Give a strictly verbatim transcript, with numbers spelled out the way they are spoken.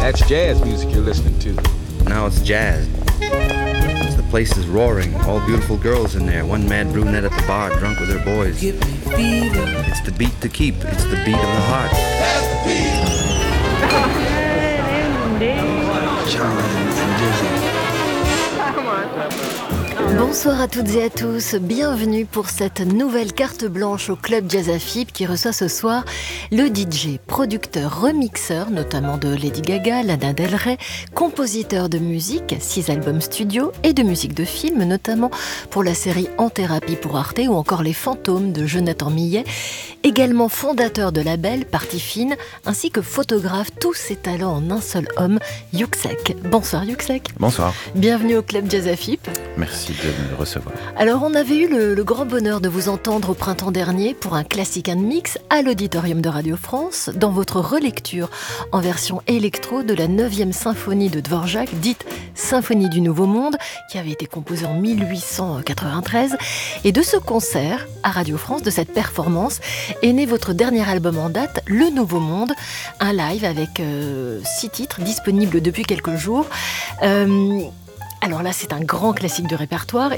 That's jazz music you're listening to. Now it's jazz. The place is roaring, all beautiful girls in there, one mad brunette at the bar, drunk with her boys. It's the beat to keep, it's the beat of the heart. Bonsoir à toutes et à tous, bienvenue pour cette nouvelle carte blanche au Club Jazz A F I B qui reçoit ce soir le D J, producteur, remixeur, notamment de Lady Gaga, Lana Del Rey, compositeur de musique, six albums studio et de musique de film, notamment pour la série En Thérapie pour Arte ou encore Les Fantômes de Jonathan Millet, également fondateur de label Partie Fine, ainsi que photographe, tous ses talents en un seul homme, Yuxek. Bonsoir Yuxek. Bonsoir. Bienvenue au Club Jazz A F I B. Merci de me recevoir. Alors, on avait eu le, le grand bonheur de vous entendre au printemps dernier pour un classique and mix à l'auditorium de Radio France, dans votre relecture en version électro de la neuvième symphonie de Dvorak, dite Symphonie du Nouveau Monde, qui avait été composée en mille huit cent quatre-vingt-treize. Et de ce concert à Radio France, de cette performance, est né votre dernier album en date, Le Nouveau Monde, un live avec euh, six titres disponibles depuis quelques jours. Euh, Alors là, c'est un grand classique de répertoire